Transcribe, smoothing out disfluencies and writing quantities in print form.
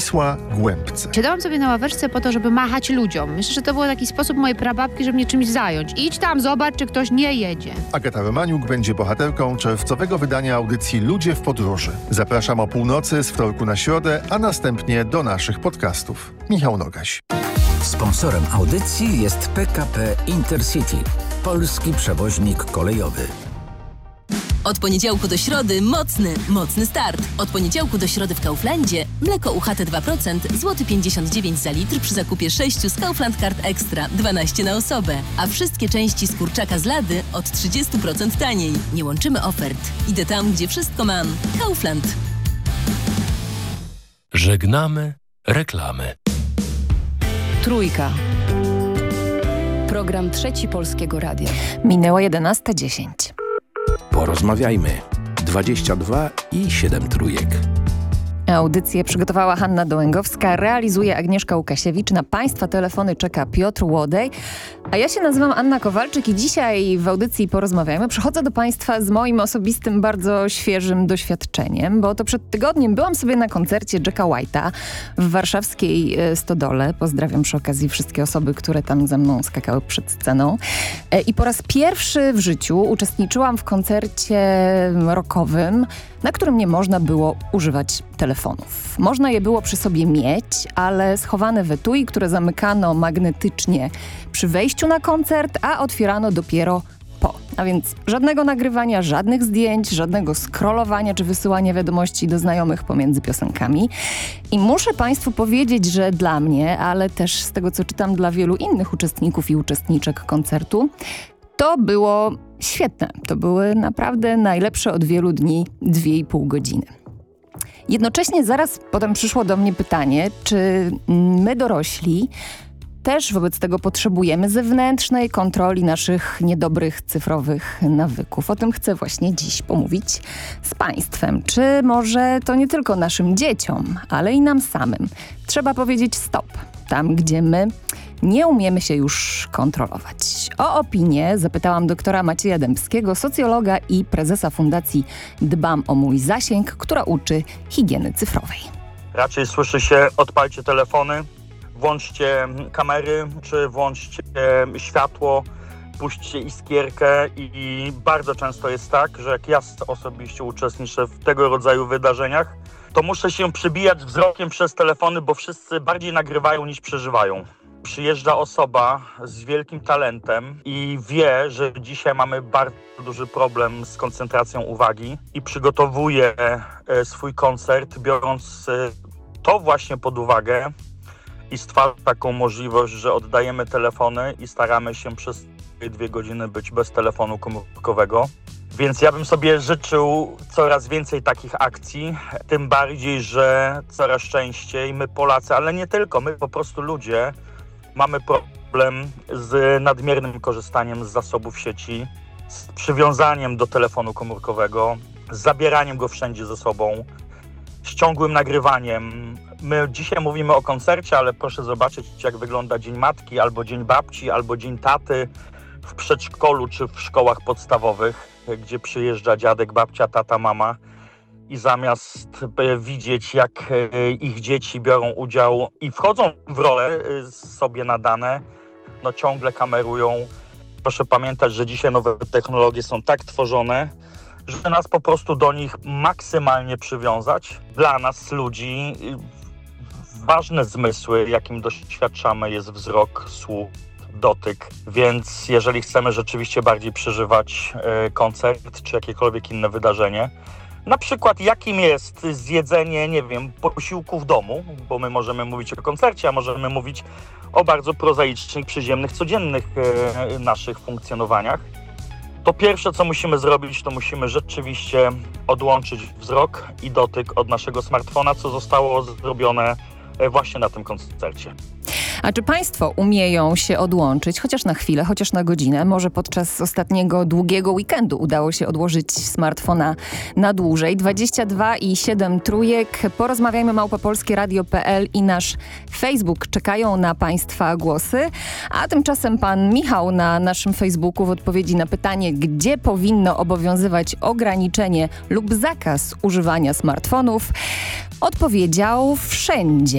Wisła Głębce. Siadałam sobie na ławeczce po to, żeby machać ludziom. Myślę, że to był taki sposób mojej prababki, żeby mnie czymś zająć. Idź tam, zobacz, czy ktoś nie jedzie. Agata Romaniuk będzie bohaterką czerwcowego wydania audycji Ludzie w podróży. Zapraszam o północy z wtorku na środę, a następnie do naszych podcastów. Michał Nogaś. Sponsorem audycji jest PKP Intercity, polski przewoźnik kolejowy. Od poniedziałku do środy mocny start. Od poniedziałku do środy w Kauflandzie mleko UHT 2%, złoty 59 za litr przy zakupie 6 z Kaufland Card Extra, 12 na osobę. A wszystkie części z kurczaka z lady od 30% taniej. Nie łączymy ofert. Idę tam, gdzie wszystko mam. Kaufland. Żegnamy reklamy. Trójka. Program Trzeci Polskiego Radia. Minęło 11:10. Porozmawiajmy. 22 i 7 trójek. Audycję przygotowała Hanna Dołęgowska, realizuje Agnieszka Łukasiewicz, na Państwa telefony czeka Piotr Łodej, a ja się nazywam Anna Kowalczyk i dzisiaj w audycji Porozmawiajmy przychodzę do Państwa z moim osobistym, bardzo świeżym doświadczeniem, bo to przed tygodniem byłam sobie na koncercie Jacka White'a w warszawskiej Stodole. Pozdrawiam przy okazji wszystkie osoby, które tam ze mną skakały przed sceną. I po raz pierwszy w życiu uczestniczyłam w koncercie rockowym, na którym nie można było używać telefonów. Można je było przy sobie mieć, ale schowane w etui, które zamykano magnetycznie przy wejściu na koncert, a otwierano dopiero po. A więc żadnego nagrywania, żadnych zdjęć, żadnego scrollowania czy wysyłania wiadomości do znajomych pomiędzy piosenkami. I muszę Państwu powiedzieć, że dla mnie, ale też z tego co czytam dla wielu innych uczestników i uczestniczek koncertu, to było świetne. To były naprawdę najlepsze od wielu dni 2,5 godziny. Jednocześnie zaraz potem przyszło do mnie pytanie, czy my dorośli też wobec tego potrzebujemy zewnętrznej kontroli naszych niedobrych cyfrowych nawyków. O tym chcę właśnie dziś pomówić z Państwem. Czy może to nie tylko naszym dzieciom, ale i nam samym trzeba powiedzieć stop. Tam, gdzie my nie umiemy się już kontrolować. O opinię zapytałam doktora Macieja Dębskiego, socjologa i prezesa Fundacji Dbam o mój zasięg, która uczy higieny cyfrowej. Raczej słyszy się: odpalcie telefony, włączcie kamery, czy włączcie światło, puśćcie iskierkę i bardzo często jest tak, że jak ja osobiście uczestniczę w tego rodzaju wydarzeniach, to muszę się przybijać wzrokiem przez telefony, bo wszyscy bardziej nagrywają niż przeżywają. Przyjeżdża osoba z wielkim talentem i wie, że dzisiaj mamy bardzo duży problem z koncentracją uwagi i przygotowuje swój koncert, biorąc to właśnie pod uwagę i stwarza taką możliwość, że oddajemy telefony i staramy się przez 2 godziny być bez telefonu komórkowego. Więc ja bym sobie życzył coraz więcej takich akcji, tym bardziej, że coraz częściej my Polacy, ale nie tylko, my po prostu ludzie, mamy problem z nadmiernym korzystaniem z zasobów sieci, z przywiązaniem do telefonu komórkowego, z zabieraniem go wszędzie ze sobą, z ciągłym nagrywaniem. My dzisiaj mówimy o koncercie, ale proszę zobaczyć, jak wygląda Dzień Matki, albo Dzień Babci, albo Dzień Taty w przedszkolu czy w szkołach podstawowych, gdzie przyjeżdża dziadek, babcia, tata, mama i zamiast widzieć, jak ich dzieci biorą udział i wchodzą w role sobie nadane, no ciągle kamerują. Proszę pamiętać, że dzisiaj nowe technologie są tak tworzone, żeby nas po prostu do nich maksymalnie przywiązać. Dla nas, ludzi, ważne zmysły, jakim doświadczamy, jest wzrok, słuch, dotyk, więc jeżeli chcemy rzeczywiście bardziej przeżywać koncert czy jakiekolwiek inne wydarzenie, na przykład jakim jest zjedzenie, nie wiem, posiłku w domu, bo my możemy mówić o koncercie, a możemy mówić o bardzo prozaicznych, przyziemnych, codziennych naszych funkcjonowaniach, to pierwsze, co musimy zrobić, to musimy rzeczywiście odłączyć wzrok i dotyk od naszego smartfona, co zostało zrobione właśnie na tym koncercie. A czy Państwo umieją się odłączyć, chociaż na chwilę, chociaż na godzinę? Może podczas ostatniego długiego weekendu udało się odłożyć smartfona na dłużej. 22 i 7 trójek. Porozmawiajmy @polskieradio.pl i nasz Facebook czekają na Państwa głosy. A tymczasem pan Michał na naszym Facebooku w odpowiedzi na pytanie, gdzie powinno obowiązywać ograniczenie lub zakaz używania smartfonów, odpowiedział: wszędzie.